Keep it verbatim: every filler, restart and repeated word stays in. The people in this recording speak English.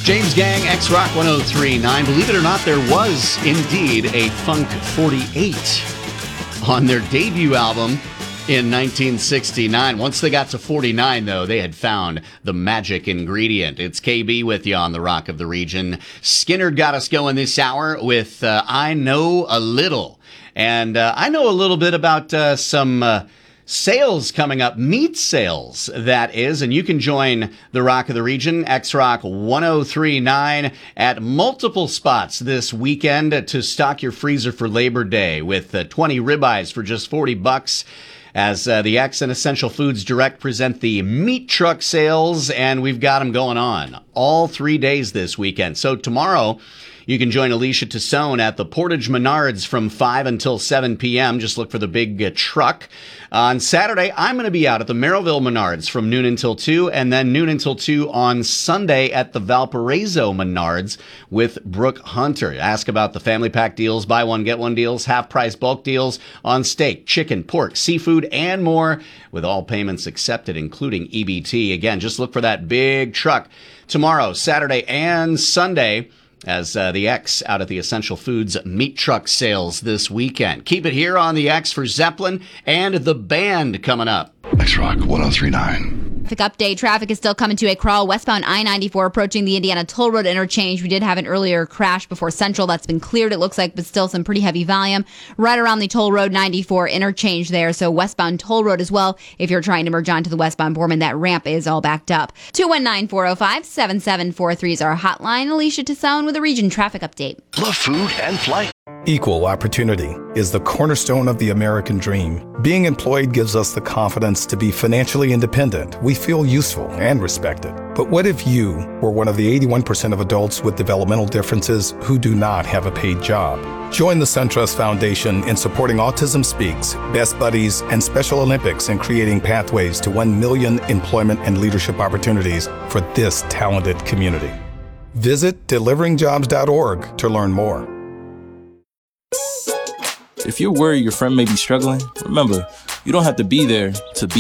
James Gang, X-Rock one oh three point nine. Believe it or not, there was indeed a Funk forty-eight on their debut album in nineteen sixty-nine. Once they got to forty-nine, though, they had found the magic ingredient. It's K B with you on the Rock of the Region. Skinner got us going this hour with uh, I Know a Little. And uh, I know a little bit about uh, some... Uh, Sales coming up, meat sales, that is, and you can join the Rock of the Region, X-Rock one oh three point nine, at multiple spots this weekend to stock your freezer for Labor Day with uh, twenty ribeyes for just forty bucks. As uh, the X and Essential Foods Direct present the meat truck sales, and we've got them going on all three days this weekend. So tomorrow, you can join Alicia Tassone at the Portage Menards from five until seven p.m. Just look for the big uh, truck. On Saturday, I'm going to be out at the Merrillville Menards from noon until two, and then noon until two on Sunday at the Valparaiso Menards with Brooke Hunter. Ask about the family pack deals, buy one, get one deals, half-price bulk deals on steak, chicken, pork, seafood, and more, with all payments accepted, including E B T. Again, just look for that big truck tomorrow, Saturday, and Sunday, as uh, the X out at the Essential Foods meat truck sales this weekend. Keep it here on the X for Zeppelin and the band coming up. X-Rock one oh three point nine. Traffic update. Traffic is still coming to a crawl westbound I ninety-four approaching the Indiana Toll Road interchange. We did have an earlier crash before Central. That's been cleared, it looks like, but still some pretty heavy volume right around the Toll Road ninety-four interchange there. So westbound Toll Road as well. If you're trying to merge onto the westbound Borman, that ramp is all backed up. two one nine, four oh five, seven seven four three is our hotline. Alicia Tassone with a Region traffic update. Love food and flight. Equal opportunity is the cornerstone of the American dream. Being employed gives us the confidence to be financially independent. We feel useful and respected. But what if you were one of the eighty-one percent of adults with developmental differences who do not have a paid job? Join the SunTrust Foundation in supporting Autism Speaks, Best Buddies, and Special Olympics in creating pathways to one million employment and leadership opportunities for this talented community. Visit delivering jobs dot org to learn more. If you're worried your friend may be struggling, remember, you don't have to be there to be